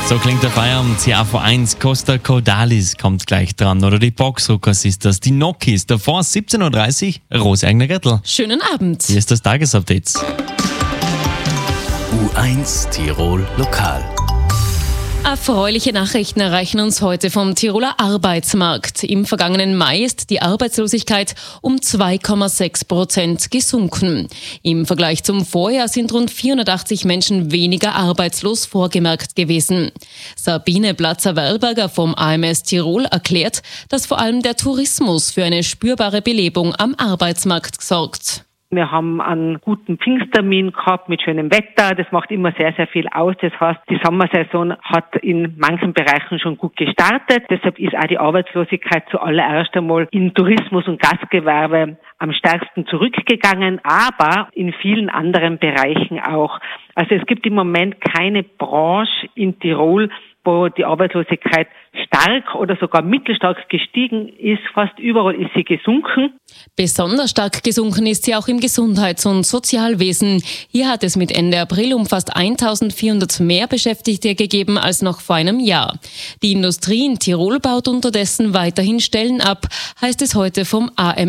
So klingt der Feierabend. Die AV1 Costa Cordalis kommt gleich dran. Oder die Boxrucker Sisters, die Nokis. Davor 17.30 Uhr, Rose Eigner-Gürtel. Schönen Abend. Hier ist das Tagesupdate. U1 Tirol Lokal. Erfreuliche Nachrichten erreichen uns heute vom Tiroler Arbeitsmarkt. Im vergangenen Mai ist die Arbeitslosigkeit um 2,6% gesunken. Im Vergleich zum Vorjahr sind rund 480 Menschen weniger arbeitslos vorgemerkt gewesen. Sabine Platzer-Werlberger vom AMS Tirol erklärt, dass vor allem der Tourismus für eine spürbare Belebung am Arbeitsmarkt sorgt. Wir haben einen guten Pfingsttermin gehabt mit schönem Wetter. Das macht immer sehr, sehr viel aus. Das heißt, die Sommersaison hat in manchen Bereichen schon gut gestartet. Deshalb ist auch die Arbeitslosigkeit zuallererst einmal in Tourismus und Gastgewerbe am stärksten zurückgegangen, aber in vielen anderen Bereichen auch. Also es gibt im Moment keine Branche in Tirol, wo die Arbeitslosigkeit stark oder sogar mittelstark gestiegen ist. Fast überall ist sie gesunken. Besonders stark gesunken ist sie auch im Gesundheits- und Sozialwesen. Hier hat es mit Ende April um fast 1.400 mehr Beschäftigte gegeben als noch vor einem Jahr. Die Industrie in Tirol baut unterdessen weiterhin Stellen ab, heißt es heute vom AMS.